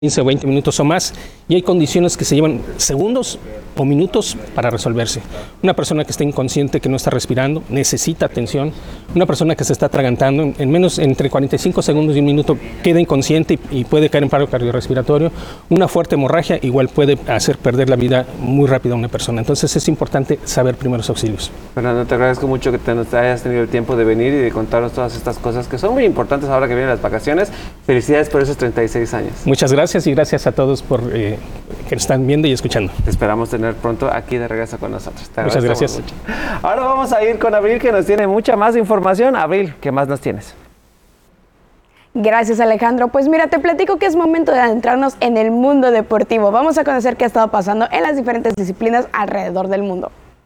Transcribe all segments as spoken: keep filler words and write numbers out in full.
quince o veinte minutos o más, y hay condiciones que se llevan segundos o minutos para resolverse. Una persona que está inconsciente, que no está respirando, necesita atención. Una persona que se está atragantando, en menos entre cuarenta y cinco segundos y un minuto queda inconsciente y puede caer en paro cardiorrespiratorio. Una fuerte hemorragia igual puede hacer perder la vida muy rápido a una persona. Entonces es importante saber primeros auxilios. Fernando, te agradezco mucho que te hayas tenido el tiempo de venir y de contarnos todas estas cosas que son muy importantes ahora que vienen las vacaciones. Felicidades por esos treinta y seis años. Muchas gracias. Y gracias a todos por eh, que nos están viendo y escuchando. Te esperamos tener pronto aquí de regreso con nosotros. Te Muchas gracias. Mucho. Ahora vamos a ir con Abril, que nos tiene mucha más información. Abril, ¿qué más nos tienes? Gracias, Alejandro. Pues mira, te platico que es momento de adentrarnos en el mundo deportivo. Vamos a conocer qué ha estado pasando en las diferentes disciplinas alrededor del mundo.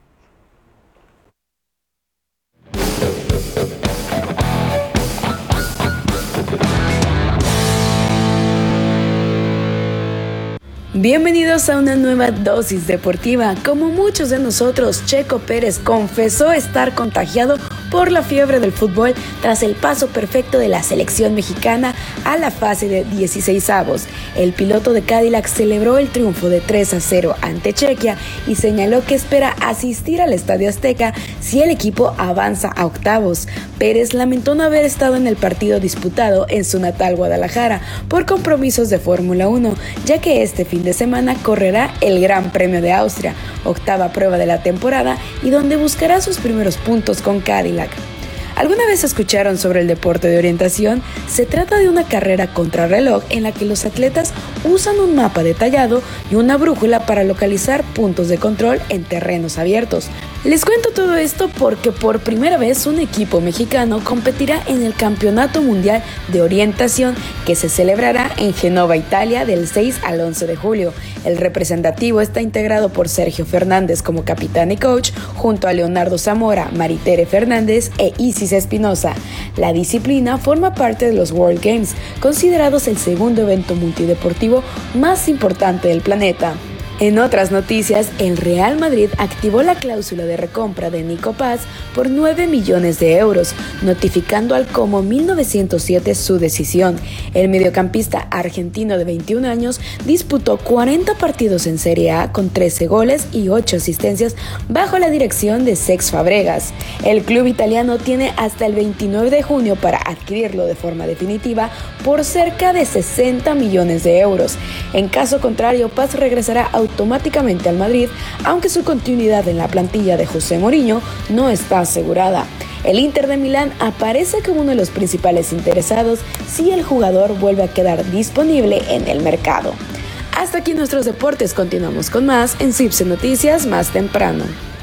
Bienvenidos a una nueva dosis deportiva. Como muchos de nosotros, Checo Pérez confesó estar contagiado por la fiebre del fútbol tras el paso perfecto de la selección mexicana a la fase de dieciseisavos. El piloto de Cadillac celebró el triunfo de tres a cero ante Chequia y señaló que espera asistir al Estadio Azteca si el equipo avanza a octavos. Pérez lamentó no haber estado en el partido disputado en su natal Guadalajara por compromisos de Fórmula uno, ya que este fin de semana correrá el Gran Premio de Austria, octava prueba de la temporada y donde buscará sus primeros puntos con Cadillac. ¿Alguna vez escucharon sobre el deporte de orientación? Se trata de una carrera contrarreloj en la que los atletas usan un mapa detallado y una brújula para localizar puntos de control en terrenos abiertos. Les cuento todo esto porque por primera vez un equipo mexicano competirá en el Campeonato Mundial de Orientación que se celebrará en Génova, Italia, del seis al once de julio. El representativo está integrado por Sergio Fernández como capitán y coach, junto a Leonardo Zamora, Maritere Fernández e Isis Espinosa. La disciplina forma parte de los World Games, considerados el segundo evento multideportivo más importante del planeta. En otras noticias, el Real Madrid activó la cláusula de recompra de Nico Paz por nueve millones de euros, notificando al Como mil novecientos siete su decisión. El mediocampista argentino de veintiún años disputó cuarenta partidos en Serie A con trece goles y ocho asistencias bajo la dirección de Cesc Fabregas. El club italiano tiene hasta el veintinueve de junio para adquirirlo de forma definitiva por cerca de sesenta millones de euros. En caso contrario, Paz regresará a automáticamente al Madrid, aunque su continuidad en la plantilla de José Mourinho no está asegurada. El Inter de Milán aparece como uno de los principales interesados si el jugador vuelve a quedar disponible en el mercado. Hasta aquí nuestros deportes, continuamos con más en Cipse Noticias más temprano.